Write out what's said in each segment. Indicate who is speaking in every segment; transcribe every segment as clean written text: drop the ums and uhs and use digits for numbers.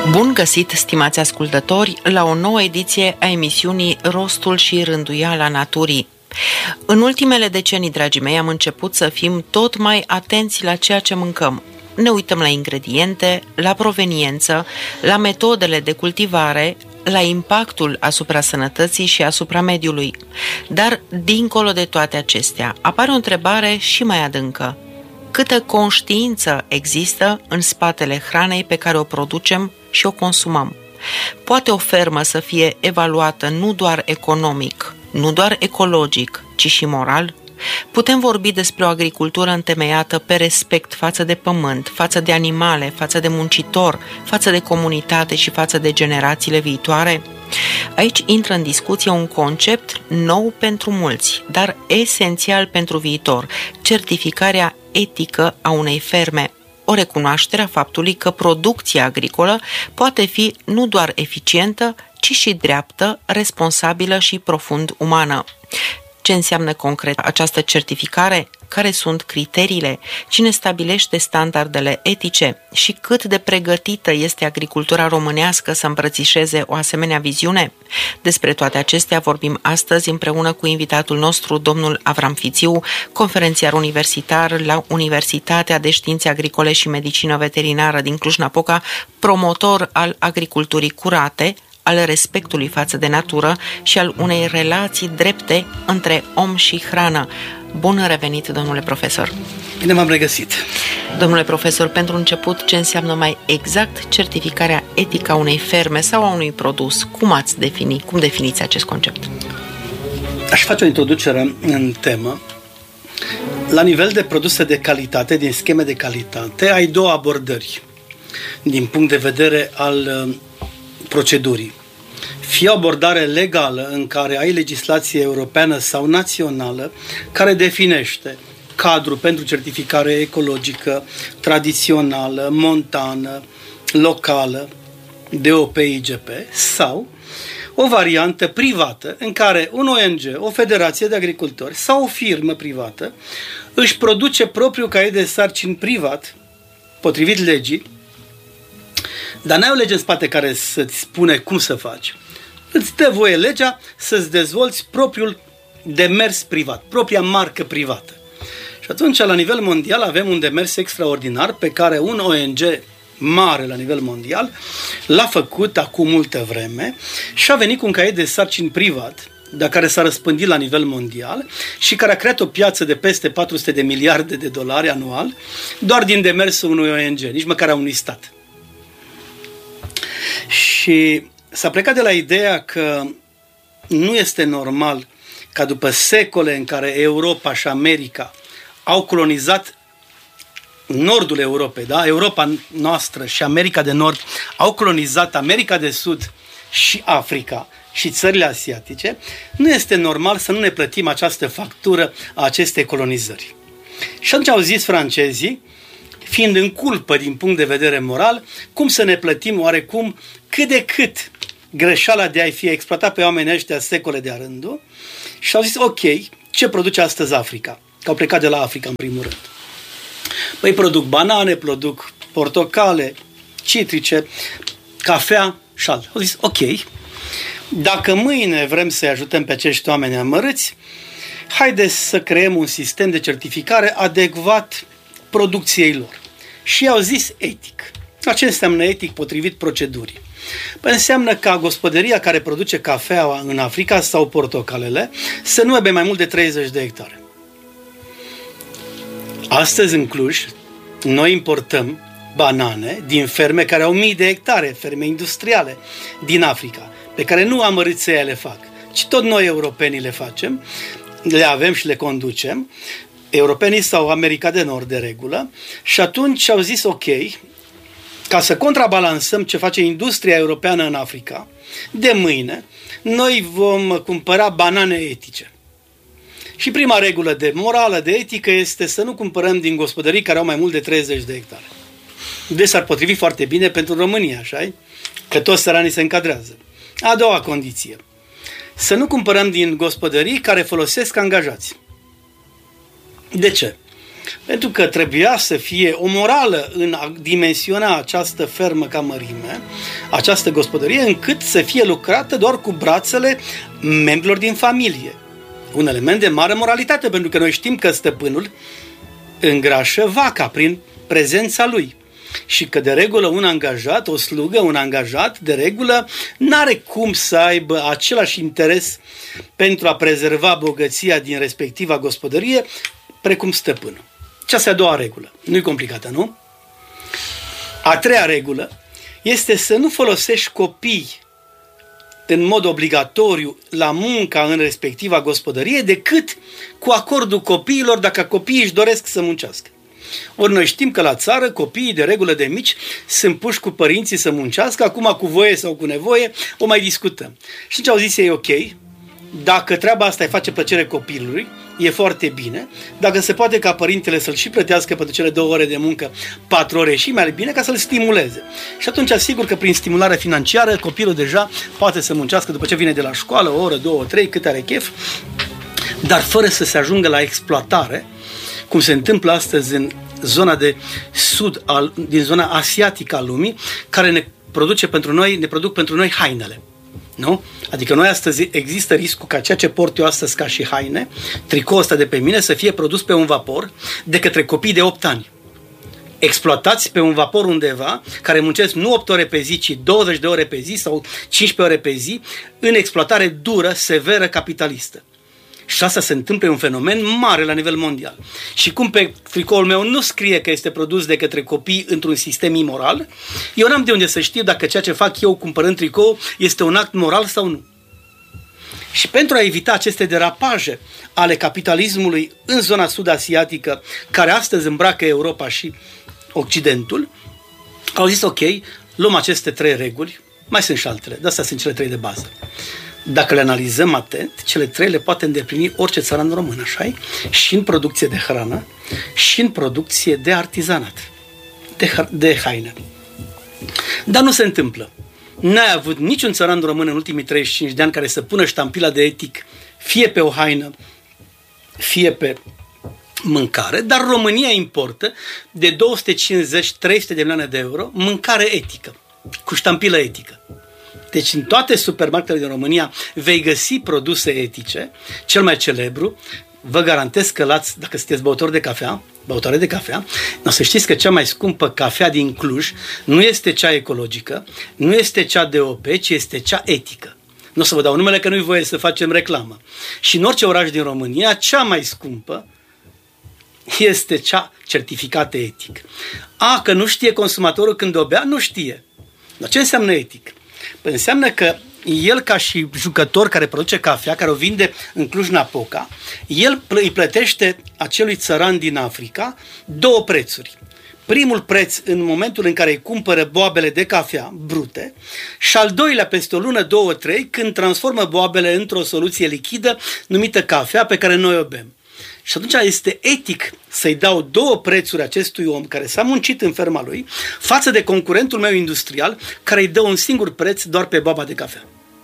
Speaker 1: Bun găsit, stimați ascultători, la o nouă ediție a emisiunii Rostul și Rânduiala Naturii. În ultimele decenii, dragii mei, am început să fim tot mai atenți la ceea ce mâncăm. Ne uităm la ingrediente, la proveniență, la metodele de cultivare, la impactul asupra sănătății și asupra mediului. Dar, dincolo de toate acestea, apare o întrebare și mai adâncă. Câtă conștiință există în spatele hranei pe care o producem și o consumăm? Poate o fermă să fie evaluată nu doar economic, nu doar ecologic, ci și moral? Putem vorbi despre o agricultură întemeiată pe respect față de pământ, față de animale, față de muncitor, față de comunitate și față de generațiile viitoare? Aici intră în discuție un concept nou pentru mulți, dar esențial pentru viitor: certificarea etică a unei ferme. O recunoaștere a faptului că producția agricolă poate fi nu doar eficientă, ci și dreaptă, responsabilă și profund umană. Ce înseamnă concret această certificare? Care sunt criteriile? Cine stabilește standardele etice? Și cât de pregătită este agricultura românească să îmbrățișeze o asemenea viziune? Despre toate acestea vorbim astăzi împreună cu invitatul nostru, domnul Avram Fițiu, conferențiar universitar la Universitatea de Științe Agricole și Medicină Veterinară din Cluj-Napoca, promotor al agriculturii curate, al respectului față de natură și al unei relații drepte între om și hrană. Bun revenit, domnule profesor!
Speaker 2: Bine m-am regăsit!
Speaker 1: Domnule profesor, pentru început, ce înseamnă mai exact certificarea etică a unei ferme sau a unui produs? Cum definiți acest concept?
Speaker 2: Aș face o introducere în temă. La nivel de produse de calitate, din scheme de calitate, ai două abordări din punct de vedere al procedurii. Fie o abordare legală în care ai legislație europeană sau națională care definește cadrul pentru certificare ecologică, tradițională, montană, locală, DOP, IGP, sau o variantă privată în care un ONG, o federație de agricultori sau o firmă privată își produce propriul caiet de sarcini privat, potrivit legii, dar n-ai o lege în spate care să-ți spune cum să faci. Îți dă voie legea să-ți dezvolți propriul demers privat, propria marcă privată. Și atunci, la nivel mondial, avem un demers extraordinar pe care un ONG mare la nivel mondial l-a făcut acum multă vreme și a venit cu un caiet de sarcini privat, dar care s-a răspândit la nivel mondial și care a creat o piață de peste 400 de miliarde de dolari anual doar din demersul unui ONG, nici măcar a unui stat. Și s-a plecat de la ideea că nu este normal ca după secole în care Europa și America au colonizat nordul Europei, da? Europa noastră și America de Nord au colonizat America de Sud și Africa și țările asiatice, nu este normal să nu ne plătim această factură a acestei colonizări. Și atunci au zis francezii, fiind în culpă din punct de vedere moral, cum să ne plătim oarecum cât de cât greșeala de a fi exploatat pe oamenii ăștia secole de-a rândul, și au zis, ok, ce produce astăzi Africa? Că au plecat de la Africa în primul rând. Păi produc banane, produc portocale, citrice, cafea și alt. Au zis, ok, dacă mâine vrem să-i ajutăm pe acești oameni amărâți, haideți să creăm un sistem de certificare adecvat producției lor. Și au zis etic. Ce înseamnă etic potrivit procedurii? Păi înseamnă ca gospodăria care produce cafeaua în Africa sau portocalele să nu aibă mai mult de 30 de hectare. Astăzi în Cluj noi importăm banane din ferme care au mii de hectare, ferme industriale din Africa, pe care nu amărâței le fac, ci tot noi europenii le facem, le avem și le conducem, europenii sau America de Nord de regulă, și atunci au zis ok, ca să contrabalansăm ce face industria europeană în Africa, de mâine noi vom cumpăra banane etice. Și prima regulă de morală, de etică, este să nu cumpărăm din gospodării care au mai mult de 30 de hectare. Deci s-ar potrivi foarte bine pentru România, așa-i? Că toți săranii se încadrează. A doua condiție. Să nu cumpărăm din gospodării care folosesc angajați. De ce? Pentru că trebuia să fie o morală în a dimensiona această fermă ca mărime, această gospodărie, încât să fie lucrată doar cu brațele membrilor din familie. Un element de mare moralitate, pentru că noi știm că stăpânul îngrașă vaca prin prezența lui. Și că de regulă un angajat, o slugă, un angajat, de regulă n-are cum să aibă același interes pentru a prezerva bogăția din respectiva gospodărie precum stăpânul. Aceasta e a doua regulă. Nu-i complicată, nu? A treia regulă este să nu folosești copii în mod obligatoriu la munca în respectiva gospodărie decât cu acordul copiilor dacă copiii își doresc să muncească. Ori noi știm că la țară copiii de regulă de mici sunt puși cu părinții să muncească, acum cu voie sau cu nevoie o mai discutăm. Și ce au zis ei, ok, dacă treaba asta îi face plăcere copilului, e foarte bine. Dacă se poate ca părintele să-l și plătească pentru cele 2 ore de muncă, 4 ore și mai bine ca să-l stimuleze. Și atunci, sigur că prin stimulare financiară, copilul deja poate să muncească după ce vine de la școală, o oră, 2, 3, cât are chef, dar fără să se ajungă la exploatare, cum se întâmplă astăzi în zona de sud, din zona asiatică a lumii, care ne produc pentru noi hainele. Nu? Adică noi astăzi există riscul ca ceea ce port eu astăzi ca și haine, tricoul ăsta de pe mine, să fie produs pe un vapor de către copii de 8 ani. Exploatați pe un vapor undeva, care muncesc nu 8 ore pe zi, ci 20 de ore pe zi sau 15 ore pe zi, în exploatare dură, severă, capitalistă. Și asta se întâmplă, e un fenomen mare la nivel mondial. Și cum pe tricoul meu nu scrie că este produs de către copii într-un sistem imoral, eu n-am de unde să știu dacă ceea ce fac eu cumpărând tricou este un act moral sau nu. Și pentru a evita aceste derapaje ale capitalismului în zona sud-asiatică, care astăzi îmbracă Europa și Occidentul, au zis ok, luăm aceste 3 reguli, mai sunt și altele, dar astea sunt cele 3 de bază. Dacă le analizăm atent, cele 3 le poate îndeplini orice țăran român, așa-i? Și în producție de hrană, și în producție de artizanat, de haine. Dar nu se întâmplă. N-ai avut niciun țăran român în ultimii 35 de ani care să pună ștampila de etic fie pe o haină, fie pe mâncare, dar România importă de 250-300 de milioane de euro mâncare etică, cu ștampilă etică. Deci în toate supermarketele din România vei găsi produse etice. Cel mai celebru, vă garantez că dacă sunteți băutori de cafea, băutoare de cafea, o să știți că cea mai scumpă cafea din Cluj nu este cea ecologică, nu este cea DOP, ci este cea etică. Nu o să vă dau numele că nu-i voie să facem reclamă. Și în orice oraș din România, cea mai scumpă este cea certificată etic. Că nu știe consumatorul când o bea? Nu știe. Dar ce înseamnă etic? Păi înseamnă că el, ca și jucător care produce cafea, care o vinde în Cluj-Napoca, el îi plătește acelui țăran din Africa 2 prețuri. Primul preț în momentul în care îi cumpără boabele de cafea brute și al doilea peste o lună, 2, 3, când transformă boabele într-o soluție lichidă numită cafea pe care noi o bem. Și atunci este etic să-i dau 2 prețuri acestui om care s-a muncit în ferma lui față de concurentul meu industrial care îi dă un singur preț doar pe boaba de cafea.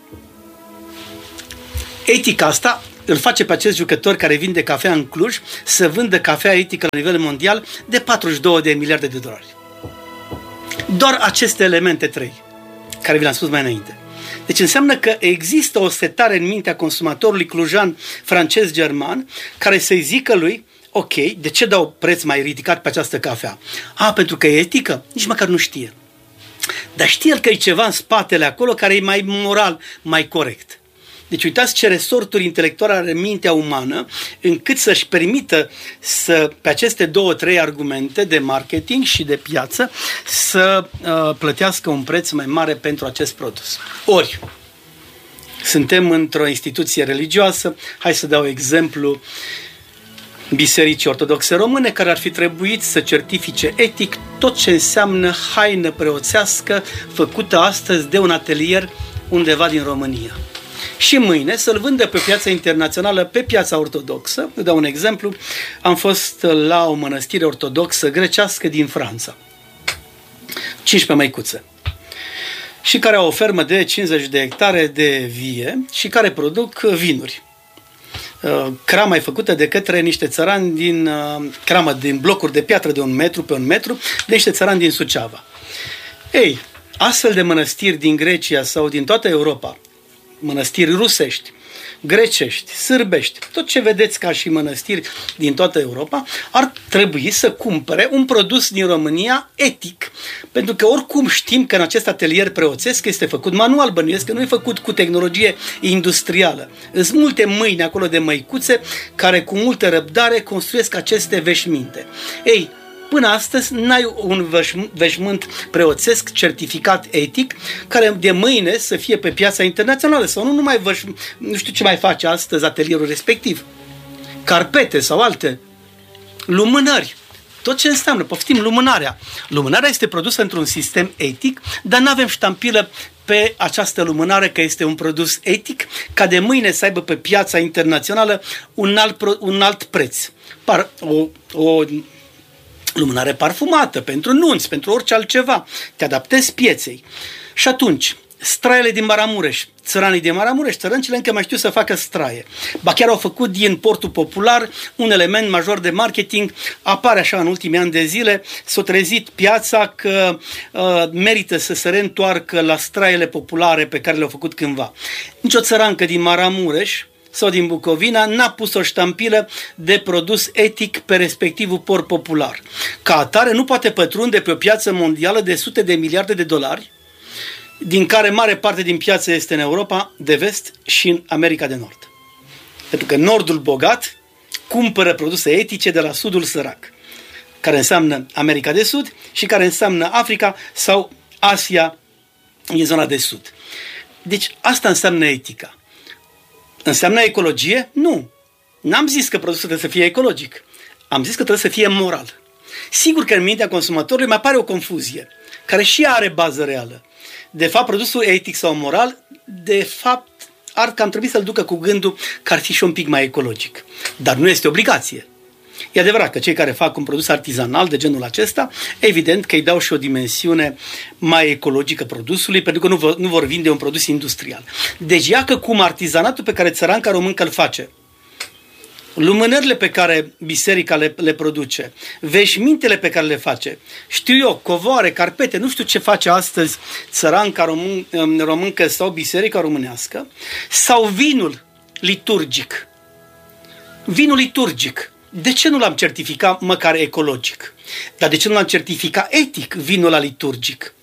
Speaker 2: Etica asta îl face pe acest jucător care vinde cafea în Cluj să vândă cafea etică la nivel mondial de 42 de miliarde de dolari. Doar aceste elemente 3, care vi le-am spus mai înainte. Deci înseamnă că există o setare în mintea consumatorului clujan, francez, german, care să-i zică lui, ok, de ce dau preț mai ridicat pe această cafea? Pentru că e etică? Nici măcar nu știe. Dar știe el că e ceva în spatele acolo care e mai moral, mai corect. Deci uitați ce resorturi intelectuale are mintea umană încât să-și permită pe aceste 2-3 argumente de marketing și de piață să plătească un preț mai mare pentru acest produs. Ori, suntem într-o instituție religioasă, hai să dau exemplu Bisericii Ortodoxe Române, care ar fi trebuit să certifice etic tot ce înseamnă haină preoțească făcută astăzi de un atelier undeva din România. Și mâine să-l vândă pe piața internațională, pe piața ortodoxă. Vă dau un exemplu. Am fost la o mănăstire ortodoxă grecească din Franța. 15 măicuțe. Și care au o fermă de 50 de hectare de vie și care produc vinuri. Crama e făcută de către niște țărani cramă din blocuri de piatră de 1 metru pe 1 metru, de niște țărani din Suceava. Ei, astfel de mănăstiri din Grecia sau din toată Europa, mănăstiri rusești, grecești, sârbești, tot ce vedeți ca și mănăstiri din toată Europa, ar trebui să cumpere un produs din România etic. Pentru că oricum știm că în acest atelier preoțesc este făcut manual, bănuiesc că nu e făcut cu tehnologie industrială. Sunt multe mâini acolo de măicuțe care cu multă răbdare construiesc aceste veșminte. Ei, până astăzi n-ai un veșmânt preoțesc certificat etic care de mâine să fie pe piața internațională sau nu numai nu știu ce mai face astăzi atelierul respectiv. Carpete sau alte lumânări. Tot ce înseamnă, poftim, lumânarea. Lumânarea este produsă într-un sistem etic, dar nu avem ștampilă pe această lumânare că este un produs etic, ca de mâine să aibă pe piața internațională un alt preț. O lumânare parfumată, pentru nunți, pentru orice altceva. Te adaptezi pieței. Și atunci, straiele din Maramureș, țăranii din Maramureș, țărâncile încă mai știu să facă straie. Ba chiar au făcut din portul popular un element major de marketing. Apare așa în ultimii ani de zile, s-a trezit piața că merită să se reîntoarcă la straiele populare pe care le-au făcut cândva. Nici o țărancă din Maramureș sau din Bucovina n-a pus o ștampilă de produs etic pe respectivul port popular. Ca atare nu poate pătrunde pe o piață mondială de sute de miliarde de dolari, din care mare parte din piață este în Europa de vest și în America de Nord. Pentru că Nordul bogat cumpără produse etice de la Sudul sărac, care înseamnă America de Sud și care înseamnă Africa sau Asia în zona de Sud. Deci asta înseamnă etica. Înseamnă ecologie? Nu. N-am zis că produsul trebuie să fie ecologic. Am zis că trebuie să fie moral. Sigur că în mintea consumatorului mai apare o confuzie, care și are bază reală. De fapt, produsul etic sau moral, de fapt, ar cam trebui să-l ducă cu gândul că ar fi și un pic mai ecologic. Dar nu este obligație. E adevărat că cei care fac un produs artizanal de genul acesta, evident că îi dau și o dimensiune mai ecologică produsului, pentru că nu vor vinde un produs industrial. Deci ia că cum artizanatul pe care țăranca româncă îl face, lumânările pe care biserica le produce, veșmintele pe care le face, știu eu, covoare, carpete, nu știu ce face astăzi țăranca româncă sau biserica românească, sau vinul liturgic. Vinul liturgic. De ce nu l-am certificat măcar ecologic? Dar de ce nu l-am certificat etic, vinul ăla liturgic?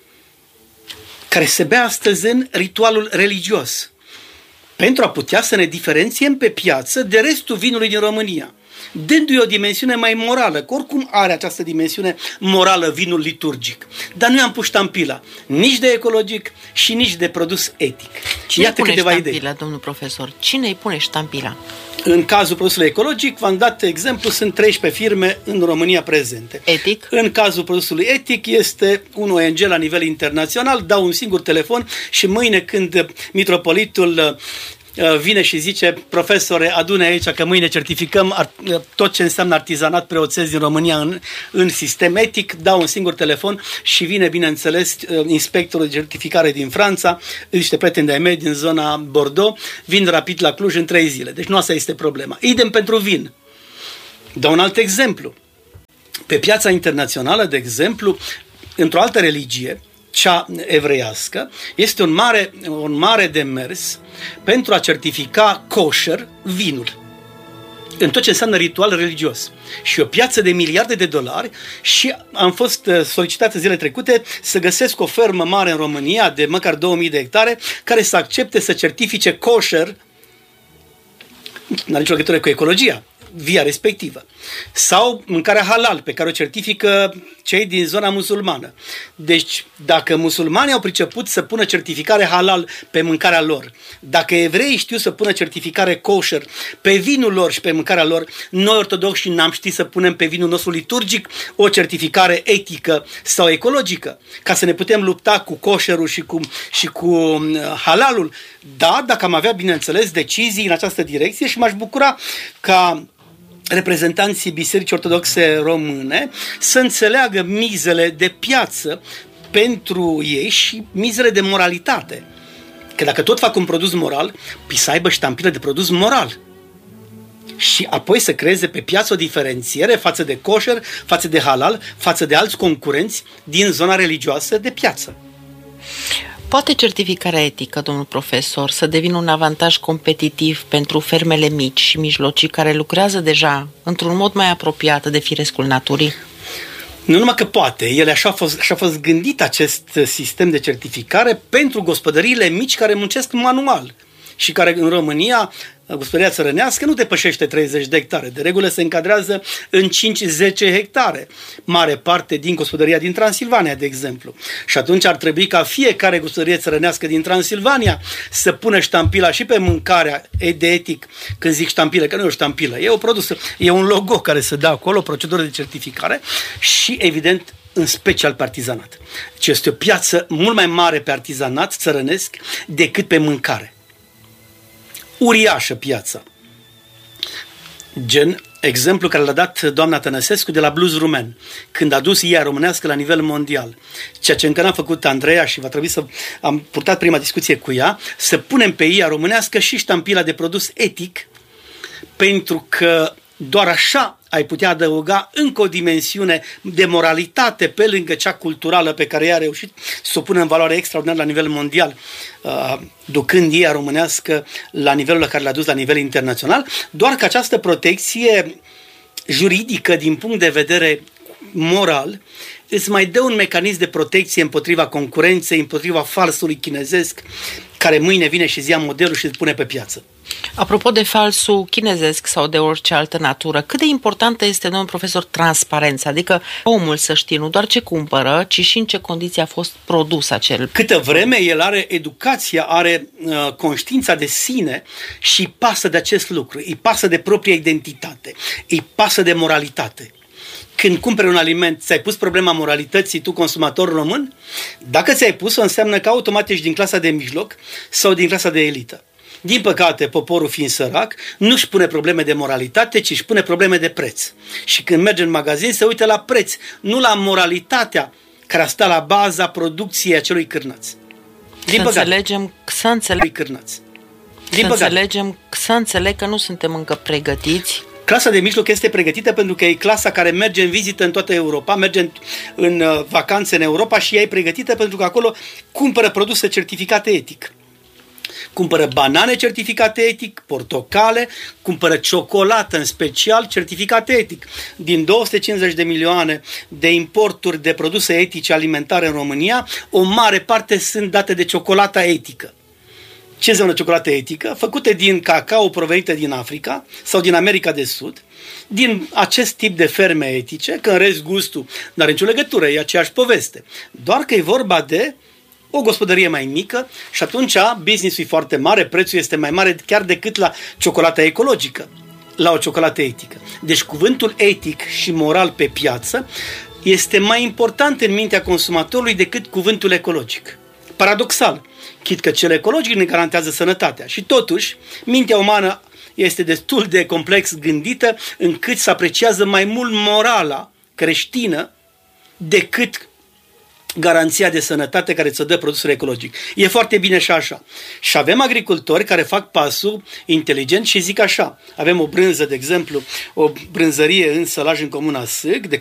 Speaker 2: Care se bea astăzi în ritualul religios. Pentru a putea să ne diferențiem pe piață de restul vinului din România, dându-i o dimensiune mai morală, că oricum are această dimensiune morală vinul liturgic. Dar nu i-am pus ștampila nici de ecologic și nici de produs etic.
Speaker 1: Cine îi pune ștampila, domnul profesor? Cine îi pune ștampila?
Speaker 2: În cazul produsului ecologic, v-am dat exemplu, sunt 13 firme în România prezente.
Speaker 1: Etic?
Speaker 2: În cazul produsului etic este un ONG la nivel internațional, dau un singur telefon și mâine când mitropolitul vine și zice: profesore, adune aici că mâine certificăm tot ce înseamnă artizanat preoțesc din România în sistem etic, dau un singur telefon și vine, bineînțeles, inspectorul de certificare din Franța, niște prieteni de-ai mei din zona Bordeaux, vin rapid la Cluj în 3 zile. Deci nu asta este problema. Idem pentru vin. Dau un alt exemplu. Pe piața internațională, de exemplu, într-o altă religie, cea evreiască, este un mare demers pentru a certifica kosher vinul în tot ce înseamnă ritual religios. Și o piață de miliarde de dolari și am fost solicitat zilele trecute să găsesc o fermă mare în România de măcar 2000 de hectare care să accepte să certifice kosher, n-are nicio legătură cu ecologia, via respectivă. Sau mâncarea halal, pe care o certifică cei din zona musulmană. Deci, dacă musulmanii au priceput să pună certificare halal pe mâncarea lor, dacă evreii știu să pună certificare kosher pe vinul lor și pe mâncarea lor, noi ortodoxi n-am ști să punem pe vinul nostru liturgic o certificare etică sau ecologică, ca să ne putem lupta cu kosherul și cu halalul. Da, dacă am avea, bineînțeles, decizii în această direcție și m-aș bucura ca reprezentanții Bisericii Ortodoxe Române să înțeleagă mizele de piață pentru ei și mizele de moralitate. Că dacă tot fac un produs moral, să aibă ștampilă de produs moral. și apoi să creeze pe piață o diferențiere față de kosher, față de halal, față de alți concurenți din zona religioasă de piață.
Speaker 1: Poate certificarea etică, domnul profesor, să devină un avantaj competitiv pentru fermele mici și mijlocii care lucrează deja într-un mod mai apropiat de firescul naturii?
Speaker 2: Nu numai că poate, ele așa a fost gândit acest sistem de certificare pentru gospodăriile mici care muncesc manual și care în România, gospodăria țărănească, nu depășește 30 de hectare. De regulă se încadrează în 5-10 hectare. Mare parte din gospodăria din Transilvania, de exemplu. Și atunci ar trebui ca fiecare gospodărie țărănească din Transilvania să pună ștampila și pe mâncarea de etic. Când zic ștampilă, că nu e o ștampilă, e o produs, e un logo care se dă acolo, o procedură de certificare și, evident, în special pe artizanat. Deci este o piață mult mai mare pe artizanat țărănesc decât pe mâncare. Uriașă piața. Gen exemplu care l-a dat doamna Tănăsescu de la Blues Rumen, când a dus ea românească la nivel mondial. Ceea ce încă n-a făcut Andreea și va trebui să am purtat prima discuție cu ea, să punem pe ea românească și ștampila de produs etic, pentru că doar așa ai putea adăuga încă o dimensiune de moralitate pe lângă cea culturală pe care ea a reușit să o pună în valoare extraordinar la nivel mondial, ducând ea românească la nivelul la care l-a dus la nivel internațional, doar că această protecție juridică din punct de vedere moral îți mai dă un mecanism de protecție împotriva concurenței, împotriva falsului chinezesc, care mâine vine și îți ia modelul și îl pune pe piață.
Speaker 1: Apropo de falsul chinezesc sau de orice altă natură, cât de importantă este, domnul profesor, transparența? Adică omul să știe nu doar ce cumpără, ci și în ce condiții a fost produs acel.
Speaker 2: Câtă vreme el are educația, are conștiința de sine și îi pasă de acest lucru, îi pasă de propria identitate, îi pasă de moralitate. Când cumperi un aliment, ți-ai pus problema moralității tu, consumator român? Dacă ți-ai pus-o, înseamnă că automat ești din clasa de mijloc sau din clasa de elită. Din păcate, poporul fiind sărac, nu-și pune probleme de moralitate, ci își pune probleme de preț. Și când merge în magazin, se uită la preț, nu la moralitatea care stă la baza producției acelui cârnaț.
Speaker 1: Să înțeleg că nu suntem încă pregătiți.
Speaker 2: Clasa de mijloc este pregătită pentru că e clasa care merge în vizită în toată Europa, merge în vacanțe în Europa și ea e pregătită pentru că acolo cumpără produse certificate etic. Cumpără banane certificate etic, portocale, cumpără ciocolată în special certificate etic. Din 250 de milioane de importuri de produse etice alimentare în România, o mare parte sunt date de ciocolata etică. Ce înseamnă ciocolată etică? Făcute din cacao provenite din Africa sau din America de Sud, din acest tip de ferme etice, că în rest gustul nu are nicio legătură, e aceeași poveste. Doar că e vorba de o gospodărie mai mică și atunci business-ul e foarte mare, prețul este mai mare chiar decât la ciocolata ecologică, la o ciocolată etică. Deci cuvântul etic și moral pe piață este mai important în mintea consumatorului decât cuvântul ecologic. Paradoxal, chit că cel ecologic ne garantează sănătatea și totuși mintea umană este destul de complex gândită încât să apreciază mai mult morala creștină decât garanția de sănătate care ți-o dă produsul ecologic. E foarte bine și așa. Și avem agricultori care fac pasul inteligent și zic așa. Avem o brânză, de exemplu, o brânzărie în Sălaj, în comuna Sâg, de